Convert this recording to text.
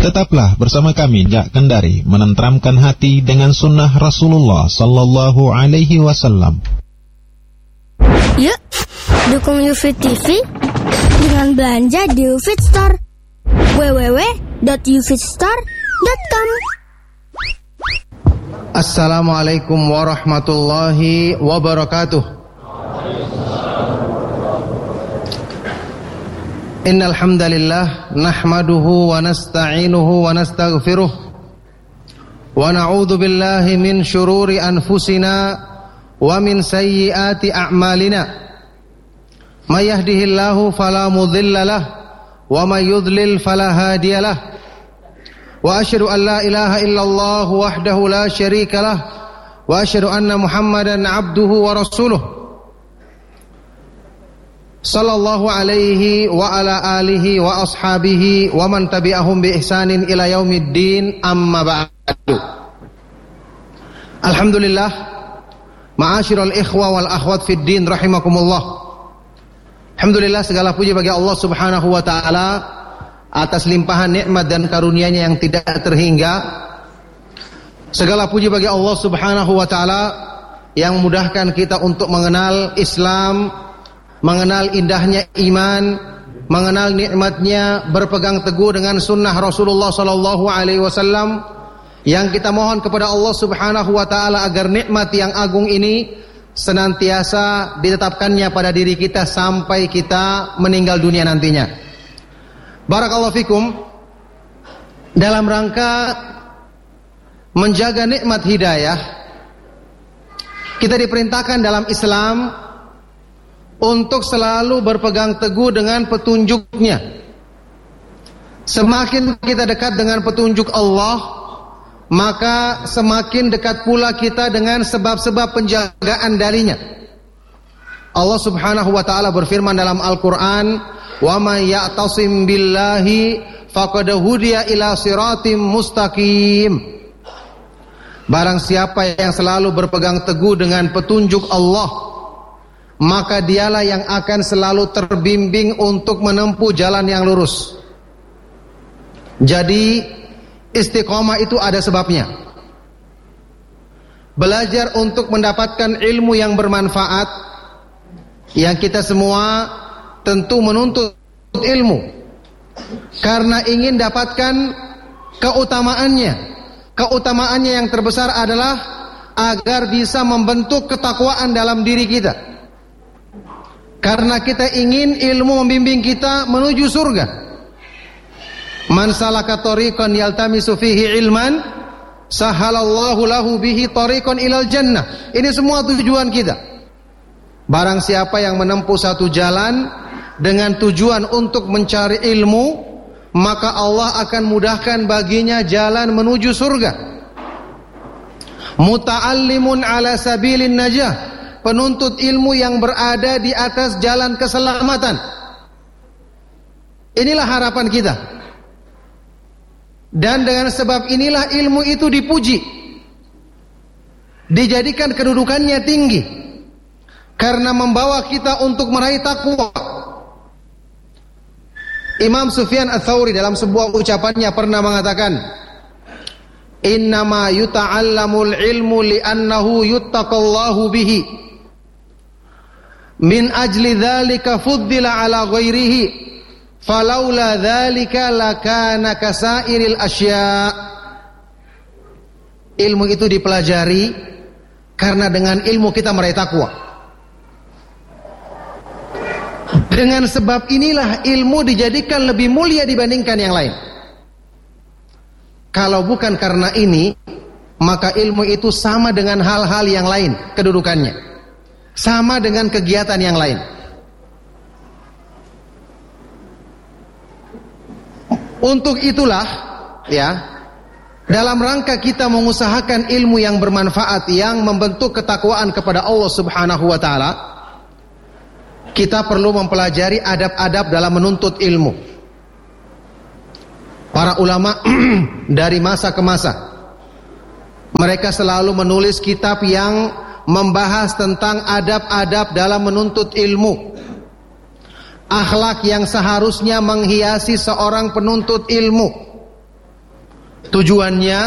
Tetaplah bersama kami Jak Kendari menenteramkan hati dengan sunnah Rasulullah Sallallahu Alaihi Wasallam. Yuk, dukung UFIT TV dengan belanja di UFIT Store. www.ufitstore.com. Assalamualaikum warahmatullahi wabarakatuh. Innal hamdalillah nahmaduhu wa nasta'inuhu wa nastaghfiruh wa na'udzu billahi min shururi anfusina wa min sayyiati a'malina. May yahdihillahu fala mudilla lahu wa may yudlil fala hadiya lahu. Wa asyhadu an la ilaha illallah wahdahu la syarika lahu wa asyhadu anna Muhammadan 'abduhu wa rasuluh. Sallallahu alaihi wa ala alihi wa ashabihi wa man tabi'ahum bi ihsanin ila yaumiddin, amma ba'du. Alhamdulillah, ma'asyiral ikhwa wal akhwat fid din rahimakumullah. Alhamdulillah, segala puji bagi Allah Subhanahu wa taala atas limpahan nikmat dan karunia-Nya yang tidak terhingga. Segala puji bagi Allah Subhanahu wa taala yang memudahkan kita untuk mengenal Islam, mengenal indahnya iman, mengenal nikmatnya berpegang teguh dengan sunnah Rasulullah Sallallahu Alaihi Wasallam. Yang kita mohon kepada Allah Subhanahu Wa Taala agar nikmat yang agung ini senantiasa ditetapkannya pada diri kita sampai kita meninggal dunia nantinya. Barakallahu fikum. Dalam rangka menjaga nikmat hidayah, kita diperintahkan dalam Islam untuk selalu berpegang teguh dengan petunjuk-Nya. Semakin kita dekat dengan petunjuk Allah, maka semakin dekat pula kita dengan sebab-sebab penjagaan darinya. Allah Subhanahu wa taala berfirman dalam Al-Qur'an, "Wa may ya'tasim billahi faqad hudiya ila siratim mustaqim." Barang siapa yang selalu berpegang teguh dengan petunjuk Allah, maka dialah yang akan selalu terbimbing untuk menempuh jalan yang lurus. Jadi istiqomah itu ada sebabnya. Belajar untuk mendapatkan ilmu yang bermanfaat, yang kita semua tentu menuntut ilmu karena ingin dapatkan keutamaannya. Keutamaannya yang terbesar adalah agar bisa membentuk ketakwaan dalam diri kita. Karena kita ingin ilmu membimbing kita menuju surga. Man salaka tariqan yaltamisu fihi ilman, sahalallahu lahu bihi tariqan ilal jannah. Ini semua tujuan kita. Barang siapa yang menempuh satu jalan dengan tujuan untuk mencari ilmu, maka Allah akan mudahkan baginya jalan menuju surga. Muta'allimun ala sabilin najah, penuntut ilmu yang berada di atas jalan keselamatan. Inilah harapan kita. Dan dengan sebab inilah ilmu itu dipuji, dijadikan kedudukannya tinggi, karena membawa kita untuk meraih takwa. Imam Sufyan Ats-Tsauri dalam sebuah ucapannya pernah mengatakan, "Innama yuta'allamul ilmu li'annahu yuttaqallahu bihi. Min ajli dzalika fuddila ala ghairihi, falaula dzalika lakana kasairil asya." Ilmu itu dipelajari karena dengan ilmu kita meraih takwa. Dengan sebab inilah ilmu dijadikan lebih mulia dibandingkan yang lain. Kalau bukan karena ini, maka ilmu itu sama dengan hal-hal yang lain kedudukannya, sama dengan kegiatan yang lain. Untuk itulah, ya, dalam rangka kita mengusahakan ilmu yang bermanfaat, yang membentuk ketakwaan kepada Allah Subhanahu wa taala, kita perlu mempelajari adab-adab dalam menuntut ilmu. Para ulama dari masa ke masa, mereka selalu menulis kitab yang membahas tentang adab-adab dalam menuntut ilmu, akhlak yang seharusnya menghiasi seorang penuntut ilmu. tujuannya